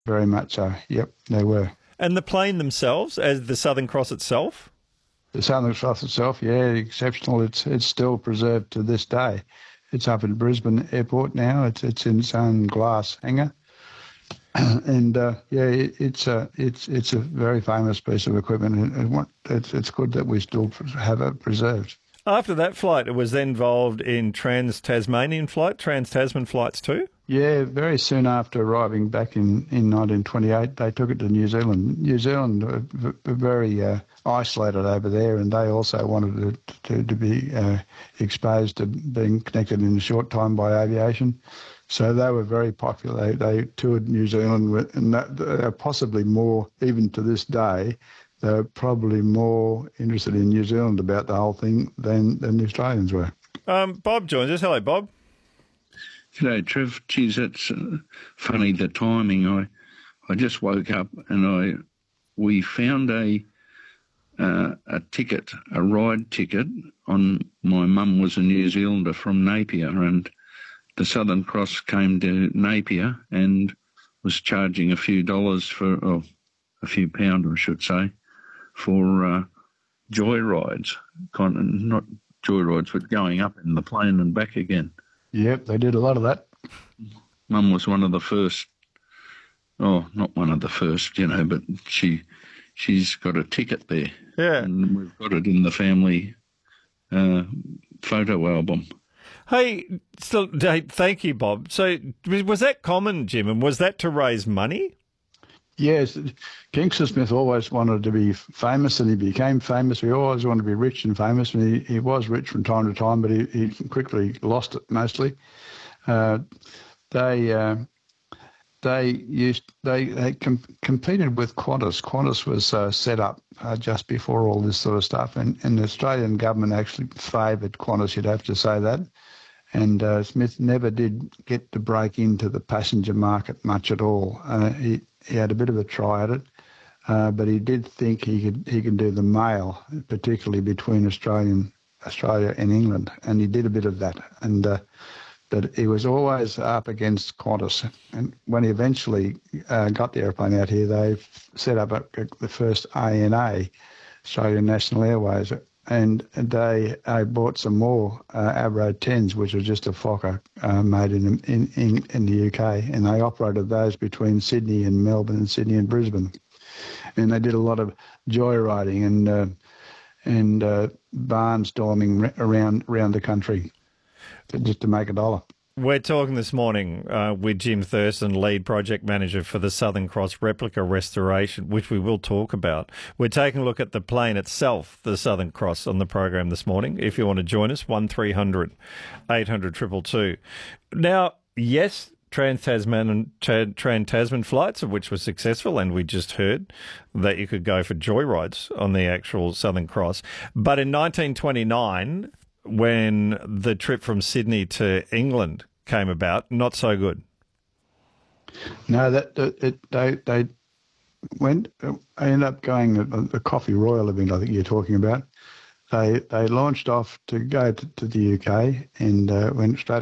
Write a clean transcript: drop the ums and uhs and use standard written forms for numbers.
very much so. Yep, they were. And the plane themselves, as the Southern Cross itself? The Southern Cross itself, yeah, exceptional. It's still preserved to this day. It's up at Brisbane Airport now. It's in its own glass hangar, and it's a very famous piece of equipment. It's good that we still have it preserved. After that flight, it was then involved in Trans-Tasmanian flight, Trans-Tasman flights too? Yeah, very soon after arriving back in 1928, they took it to New Zealand. New Zealand were very isolated over there, and they also wanted to be exposed to being connected in a short time by aviation. So they were very popular. They toured New Zealand, and they're possibly more, even to this day, they're probably more interested in New Zealand about the whole thing than the Australians were. Bob joins us. Hello, Bob. G'day, Trev. Geez, that's funny, the timing. I just woke up and we found a ticket, a ride ticket on, my mum was a New Zealander from Napier, and the Southern Cross came to Napier and was charging a few dollars a few pound, I should say, for joyrides, not joyrides, but going up in the plane and back again. Yep, they did a lot of that. Mum was one of the first, not one of the first, but she's got a ticket there. Yeah. And we've got it in the family photo album. Hey, thank you, Bob. So was that common, Jim, and was that to raise money? Yes, Kingston Smith always wanted to be famous, and he became famous. He always wanted to be rich and famous, and he was rich from time to time, but he quickly lost it mostly. They competed with Qantas. Qantas was set up just before all this sort of stuff, and the Australian government actually favoured Qantas, you'd have to say that. And Smith never did get to break into the passenger market much at all. He had a bit of a try at it, but he did think he could do the mail, particularly between Australia and England, and he did a bit of that. And but he was always up against Qantas. And when he eventually got the airplane out here, they set up the first ANA, Australian National Airways, and they bought some more Avro 10s, which was just a Fokker made in the UK, and they operated those between Sydney and Melbourne and Sydney and Brisbane. And they did a lot of joyriding and barnstorming around the country just to make a dollar. We're talking this morning with Jim Thurston, lead project manager for the Southern Cross replica restoration, which we will talk about. We're taking a look at the plane itself, the Southern Cross, on the program this morning. If you want to join us, 1300 800 222. Now, yes, Trans-Tasman flights, of which were successful, and we just heard that you could go for joyrides on the actual Southern Cross. But in 1929, when the trip from Sydney to England came about, not so good. No, they went. I ended up going the Coffee Royal event, I think you're talking about. They launched off to go to the UK and went straight